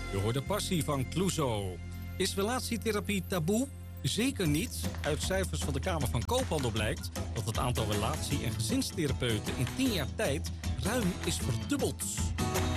Je hoort de passie van Clouseau. Is relatietherapie taboe? Zeker niet. Uit cijfers van de Kamer van Koophandel blijkt dat het aantal relatie- en gezinstherapeuten in 10 jaar tijd ruim is verdubbeld.